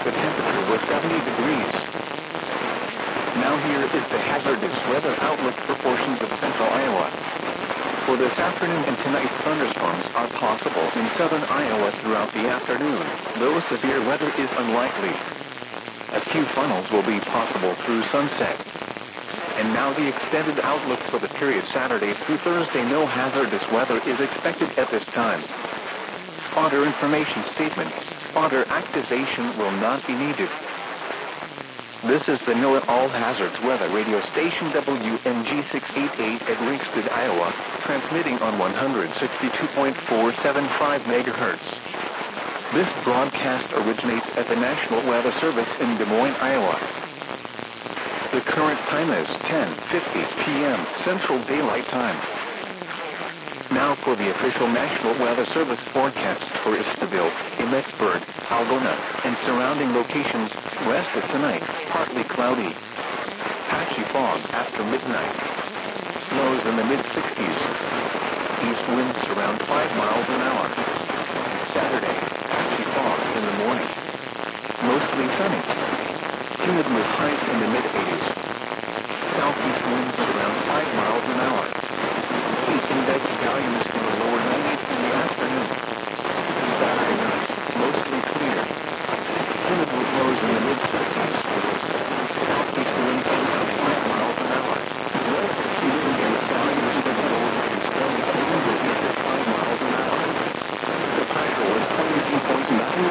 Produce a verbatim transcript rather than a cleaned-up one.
the temperature was seventy degrees. Now here is the hazardous weather outlook for portions of central Iowa. For this afternoon and tonight, thunderstorms are possible in southern Iowa throughout the afternoon, though severe weather is unlikely. A few funnels will be possible through sunset. And now the extended outlook for the period Saturday through Thursday. No hazardous weather is expected at this time. Spotter information statement. Spotter activation will not be needed. This is the NOAA All Hazards Weather Radio Station W M G six eighty-eight at Ringsted, Iowa, transmitting on one sixty-two point four seven five megahertz. This broadcast originates at the National Weather Service in Des Moines, Iowa. The current time is ten fifty p m Central Daylight Time. Now for the official National Weather Service forecast for Istaville, Emmetsburg, Algona, and surrounding locations. West of tonight, partly cloudy. Patchy fog after midnight. Lows in the mid sixties. East winds around five miles an hour. Saturday, patchy fog in the morning. Mostly sunny. Humid with highs in the mid eighties. Southeast winds around five miles an hour. Heat index value is